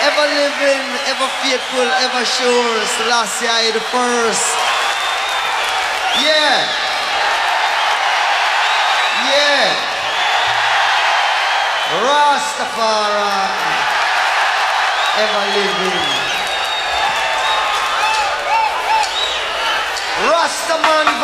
ever living, ever faithful, ever sure. Selassie I the first. Yeah. Yeah. Rastafari. Ever living. Rastaman